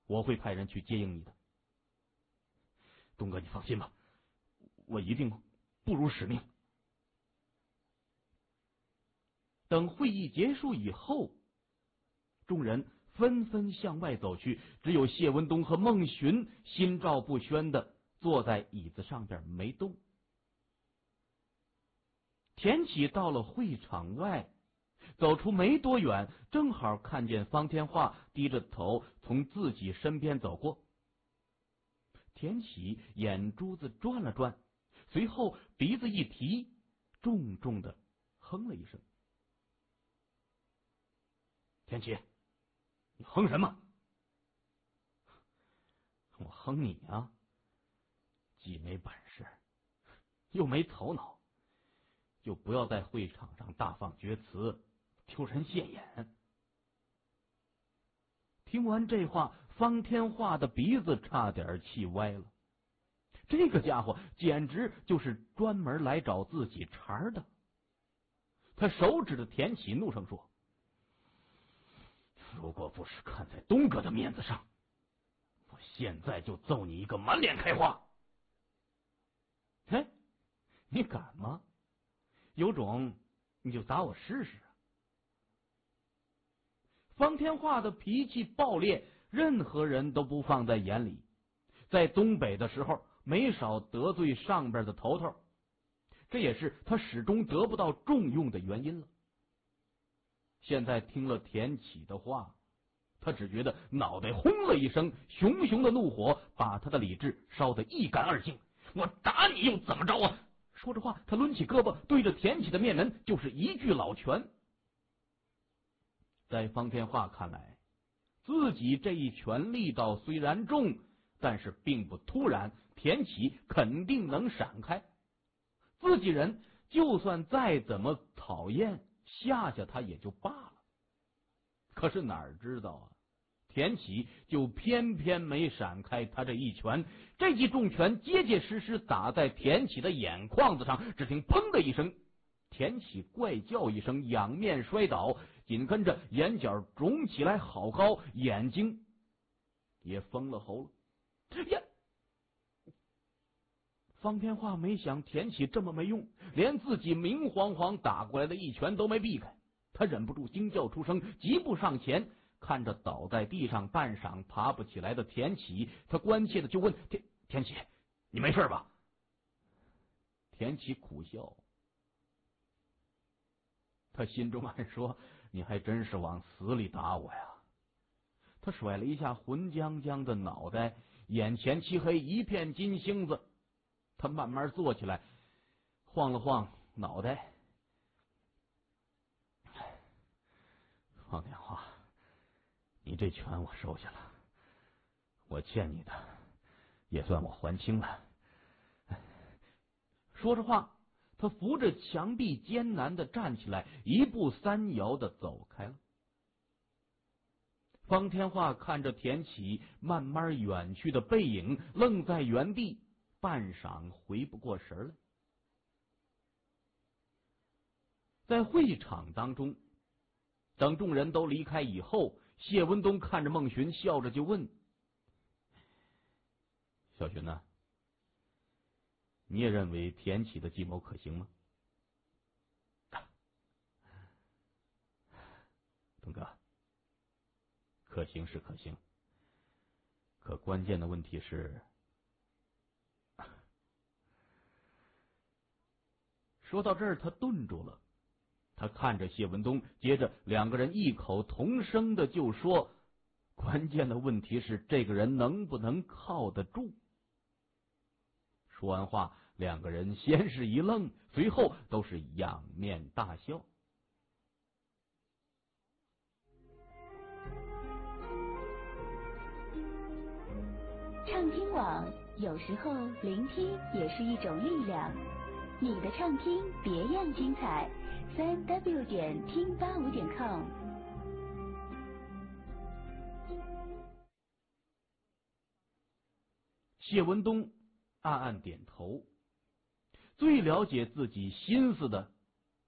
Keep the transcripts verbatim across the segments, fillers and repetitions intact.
我会派人去接应你的。东哥，你放心吧，我一定不辱使命。等会议结束以后，众人纷纷向外走去，只有谢文东和孟寻心照不宣的坐在椅子上边没动。田启到了会场外，走出没多远，正好看见方天化低着头从自己身边走过。田启眼珠子转了转，随后鼻子一提，重重的哼了一声。田启，你哼什么？我哼你啊，既没本事，又没头脑，就不要在会场上大放厥词，丢人现眼。听完这话，方天化的鼻子差点气歪了。这个家伙简直就是专门来找自己茬的。他手指着田启，怒声说：如果不是看在东哥的面子上，我现在就揍你一个满脸开花。嘿，你敢吗？有种你就打我试试啊！方天化的脾气暴烈，任何人都不放在眼里。在东北的时候，没少得罪上边的头头，这也是他始终得不到重用的原因了。现在听了田启的话，他只觉得脑袋轰了一声，熊熊的怒火把他的理智烧得一干二净。我打你又怎么着啊？说着话，他抡起胳膊对着田启的面门就是一句老拳。在方天化看来，自己这一拳力道虽然重，但是并不突然，田启肯定能闪开。自己人就算再怎么讨厌，吓吓他也就罢了。可是哪儿知道啊，田启就偏偏没闪开他这一拳。这记重拳结结实实打在田启的眼眶子上，只听砰的一声，田启怪叫一声，仰面摔倒，紧跟着眼角肿起来好高，眼睛也封了喉了。呀！方天化没想田启这么没用，连自己明晃晃打过来的一拳都没避开，他忍不住惊叫出声，急步上前，看着倒在地上半晌爬不起来的田启，他关切的就问：田田启，你没事吧？田启苦笑，他心中暗说：你还真是往死里打我呀！他甩了一下浑浆浆的脑袋，眼前漆黑一片金星子。他慢慢坐起来，晃了晃脑袋。方天化，你这拳我收下了，我欠你的也算我还清了。说着话，他扶着墙壁艰难的站起来，一步三摇的走开了。方天化看着田启慢慢远去的背影，愣在原地，半晌回不过神来。在会场当中，等众人都离开以后，谢文东看着孟寻，笑着就问：小寻呢、啊？你也认为田启的计谋可行吗？东哥，可行是可行，可关键的问题是……说到这儿，他顿住了，他看着谢文东，接着两个人异口同声的就说：关键的问题是这个人能不能靠得住。说完话，两个人先是一愣，随后都是仰面大笑。 畅听网，有时候聆听也是一种力量。你的畅听别样精彩，三 w 点听八五点 com。 谢文东暗暗点头，最了解自己心思的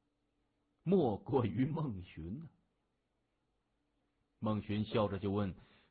莫过于孟寻呢。孟寻笑着就问：